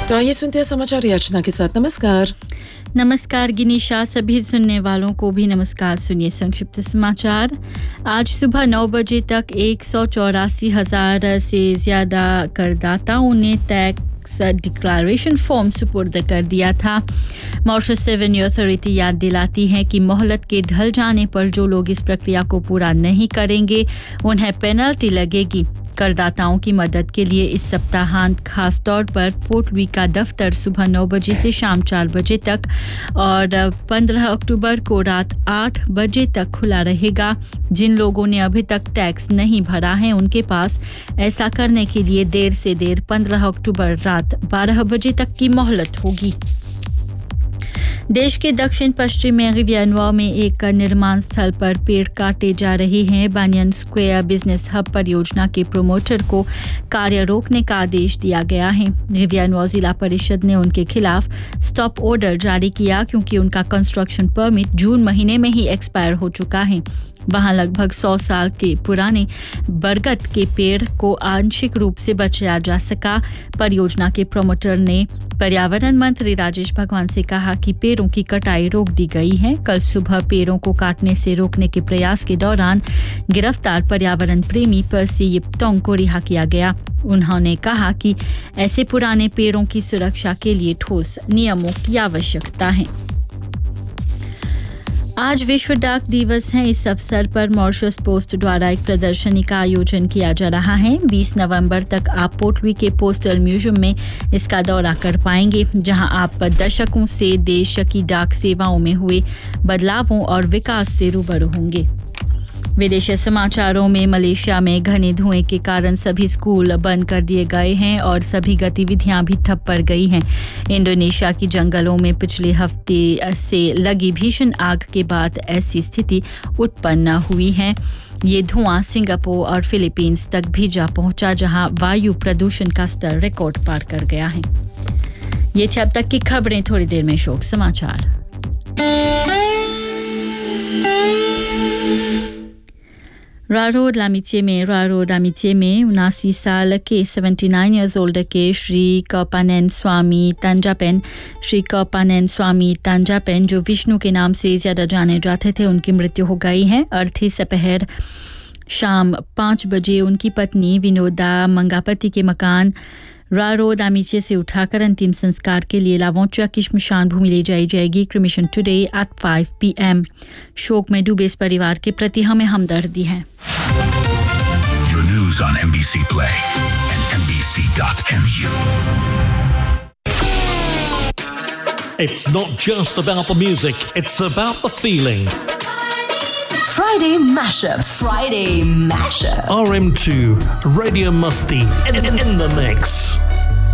तो आइए सुनते हैं समाचार याचना के साथ। नमस्कार। नमस्कार गिनीशा, सभी सुनने वालों को भी नमस्कार। सुनिए संक्षिप्त समाचार। आज सुबह 9 बजे तक 184,000 से ज़्यादा करदाताओं ने टैक्स डिक्लेरेशन फॉर्म सुपुर्द कर दिया था। मॉरिशस रेवेन्यू अथॉरिटी याद दिलाती है कि मोहलत के ढल जाने पर जो लोग इस प्रक्रिया को पूरा नहीं करेंगे उन्हें पेनल्टी लगेगी। करदाताओं की मदद के लिए इस सप्ताहांत खास तौर पर पोर्टवी का दफ्तर सुबह 9 बजे से शाम 4 बजे तक और 15 अक्टूबर को रात 8 बजे तक खुला रहेगा। जिन लोगों ने अभी तक टैक्स नहीं भरा है उनके पास ऐसा करने के लिए देर से देर 15 अक्टूबर रात 12 बजे तक की मोहलत होगी। देश के दक्षिण पश्चिम में रिवियानवा में एक निर्माण स्थल पर पेड़ काटे जा रहे हैं। बानियन स्क्वायर बिजनेस हब परियोजना के प्रोमोटर को कार्य रोकने का आदेश दिया गया है। रिवियानवा जिला परिषद ने उनके खिलाफ स्टॉप ऑर्डर जारी किया क्योंकि उनका कंस्ट्रक्शन परमिट जून महीने में ही एक्सपायर हो चुका है। वहां लगभग 100 साल के पुराने बरगद के पेड़ को आंशिक रूप से बचाया जा सका। परियोजना के प्रमोटर ने पर्यावरण मंत्री राजेश भगवान से कहा कि पेड़ों की कटाई रोक दी गई है। कल सुबह पेड़ों को काटने से रोकने के प्रयास के दौरान गिरफ्तार पर्यावरण प्रेमी पर्सी यिप्टोंग को रिहा किया गया। उन्होंने कहा कि ऐसे पुराने पेड़ों की सुरक्षा के लिए ठोस नियमों की आवश्यकता है। आज विश्व डाक दिवस है। इस अवसर पर मॉरिशस पोस्ट द्वारा एक प्रदर्शनी का आयोजन किया जा रहा है। 20 नवंबर तक आप पोर्टवी के पोस्टल म्यूजियम में इसका दौरा कर पाएंगे, जहां आप दशकों से देश की डाक सेवाओं में हुए बदलावों और विकास से रूबरू होंगे। विदेशी समाचारों में मलेशिया में घने धुएं के कारण सभी स्कूल बंद कर दिए गए हैं और सभी गतिविधियां भी ठप पड़ गई हैं। इंडोनेशिया की जंगलों में पिछले हफ्ते से लगी भीषण आग के बाद ऐसी स्थिति उत्पन्न हुई है। ये धुआं सिंगापुर और फिलीपींस तक भी जा पहुंचा, जहां वायु प्रदूषण का स्तर रिकॉर्ड पार कर गया है। ये थी अब तक की खबरें। थोड़ी देर में शोक समाचार। रारो लामिचे में 79 साल के 79 इयर्स ओल्ड के श्री कपानन स्वामी तांजापेन जो विष्णु के नाम से ज़्यादा जाने जाते थे, उनकी मृत्यु हो गई है। अर्थी सपहर शाम 5 बजे उनकी पत्नी विनोदा मंगापति के मकान रारो दामिचे से उठाकर अंतिम संस्कार के लिए लावोंचा की श्मशान भूमि ले जाई जाएगी। Cremation today at 5 PM। शोक में डूबे इस परिवार के प्रति हमें हमदर्दी है। Your news on MBC Play and MBC.mu. It's not just about the music, it's about the feeling. Friday Mashup. RM2, Radio Musty in the mix.